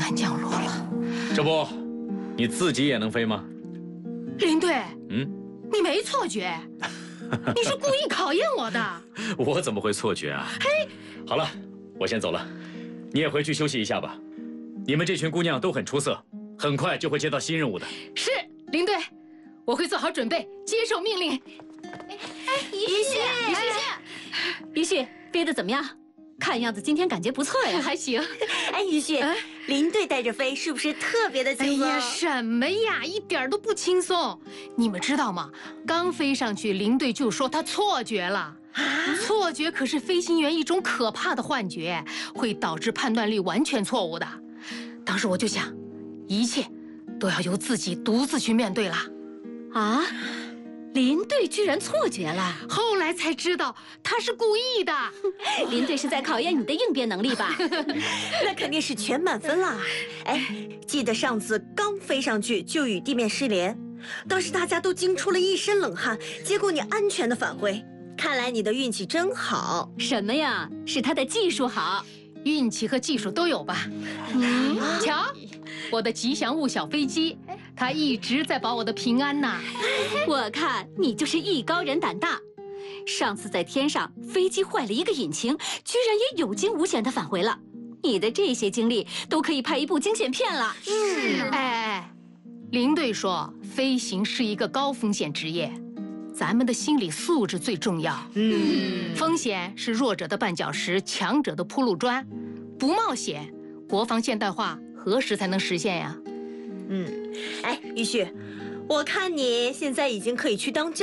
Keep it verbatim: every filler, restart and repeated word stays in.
安降落了。 这不，你自己也能飞吗？ 林队， 嗯， 你没错觉，你是故意考验我的。 我怎么会错觉啊？嘿，好了，我先走了，你也回去休息一下吧。你们这群姑娘都很出色，很快就会接到新任务的。 是，林队，我会做好准备，接受命令。 哎，于旭，于旭，于旭，飞得怎么样？看样子今天感觉不错呀。 还行。 哎，于旭，林队带着飞是不是特别的轻松？ 哎呀，什么呀，一点都不轻松。你们知道吗？刚飞上去，林队就说他错觉了。啊，错觉可是飞行员一种可怕的幻觉，会导致判断力完全错误的。当时我就想，一切都要由自己独自去面对了。 啊，林队居然错觉了！ 后来才知道他是故意的。 林队是在考验你的应变能力吧？ 那肯定是全满分啦！哎，记得上次刚飞上去就与地面失联，当时大家都惊出了一身冷汗，结果你安全的返回，看来你的运气真好。 什么呀？是他的技术好。 运气和技术都有吧？嗯，瞧，我的吉祥物小飞机，它一直在保我的平安呢。 我看你就是艺高人胆大。上次在天上，飞机坏了一个引擎，居然也有惊无险的返回了。你的这些经历都可以拍一部惊险片了。 是，哎哎，林队说，飞行是一个高风险职业。咱们的心理素质最重要。嗯，风险是弱者的绊脚石，强者的铺路砖。不冒险，国防现代化何时才能实现呀？ 嗯，哎，于旭，我看你现在已经可以去当教